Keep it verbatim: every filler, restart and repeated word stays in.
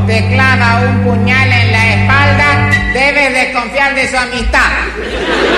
te clava un puñal en la espalda, debes desconfiar de su amistad.